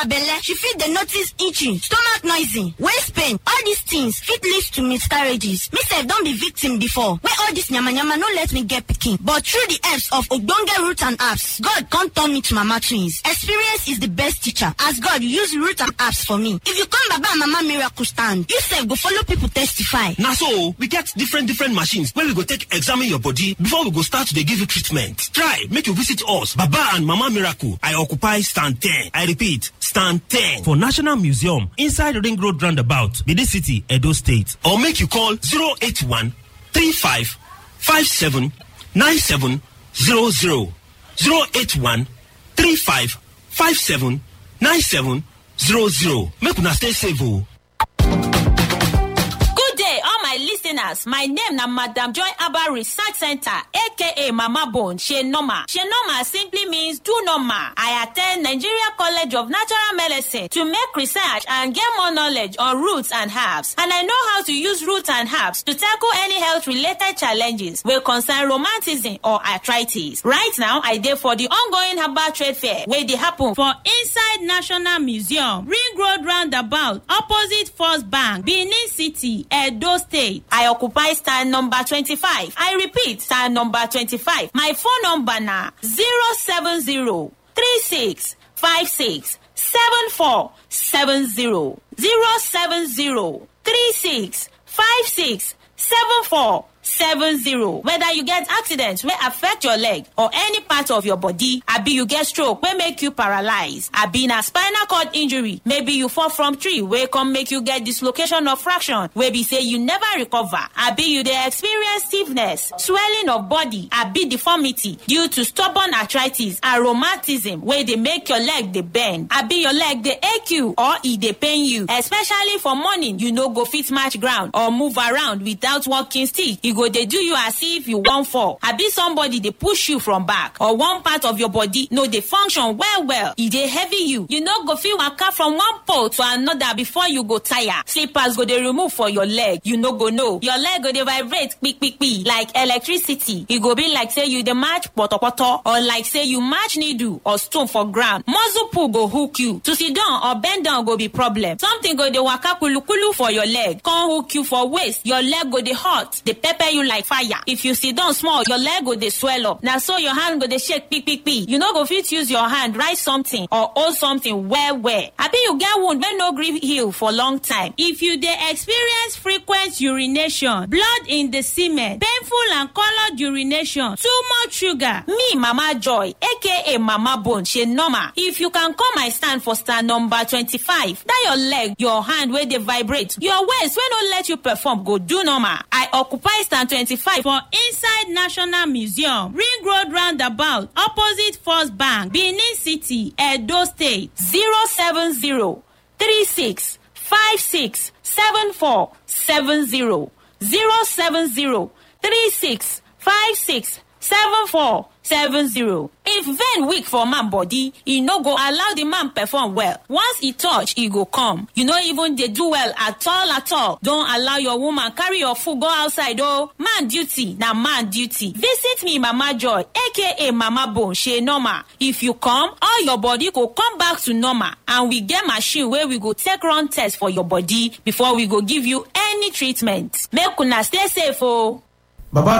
belle, she fit dey notice itching, stomach noisy, waist pain. All these things fit lead to miscarriages. Me sef don be victim before, where all this yamayama no let me get pikin. But through the helps of ogbonge root and herbs, God come turn me to mama twins. Experience is the best teacher, as God use root and herbs for me. If you come Baba and Mama Miracle stand, you sef go follow people testify. Na so we get different machines where we go take examine your body before we go start to dey give you treatment. Try make you visit us, Baba and Mama Miracle. I occupy stand 10. I repeat, stand 10 for National Museum inside Ring Road Roundabout, Benin City, Edo State. Or make you call 081 35 57 97 00. 081 35 57 97 00. Make una stay safe. Good day, all my listeners. My name na Madam Joy Abba Research Center, aka Mama Bone. She normal simply means do normal. I attend Nigeria College of Natural Medicine to make research and get more knowledge on roots and herbs. And I know how to use roots and herbs to tackle any health-related challenges wey concern rheumatism or arthritis. Right now, I dey for the ongoing herbal trade fair wey dey happen for inside National Museum, Ring Road Roundabout, opposite First Bank, Benin City, Edo State. I occupy stand number 25. I repeat, stand number 25. My phone number na 070 36 56 74 70. 070 36 56 74 70. Whether you get accidents wey affect your leg or any part of your body, abi you get stroke wey make you paralyze, abi na spinal cord injury, maybe you fall from tree wey come make you get dislocation of fraction wey be say you never recover, abi you dey experience stiffness, swelling of body, abi deformity due to stubborn arthritis and rheumatism wey dey make your leg dey bend, abi your leg dey ache you or e dey pain you, especially for morning you no go fit match ground or move around without walking stick. E go dey do you as if you wan fall, abi somebody dey push you from back, or one part of your body no dey function well, e dey heavy you no go fit waka from one pole to another before you go tire. Slippers go dey remove for your leg, you no go know. Your leg go dey vibrate kpikpikpi like electricity. E go be like say you dey match potopoto, or like say you match needle or stone for ground. Muscle pull go hook you. To sit down or bend down go be problem. Something go dey waka kulukulu for your leg, come hook you for waist. Your leg go dey hot, dey pepper you like fire. If you sit down small, your leg go dey swell up. Na so your hand go dey shake kpikpikpi. You no go fit use your hand write something or hold something well. Abi you get wound wey no gree heal for long time. If you dey experience frequent urination, blood in the semen, painful and colored urination, too much sugar, me Mama Joy, aka Mama Bone, she normal. If you can come my stand for stand number 25, that your leg, your hand wey dey vibrate, your waist wey no let you perform go do normal. I occupy stand 25 for inside National Museum, Ring Road Roundabout, opposite First Bank, Benin City, Edo State. 070 36 56 74 70. 070 36 56 74 70. If vein weak for man body, e no go allow the man perform well. Once e touch, e go come. You no even dey do well at all. Don't allow your woman carry your food go outside. Man duty na man duty. Visit me Mama Joy, aka Mama Bone, she normal. If you come, all your body go come back to normal, and we get machine where we go take run test for your body before we go give you any treatment. Make una stay safe. Baba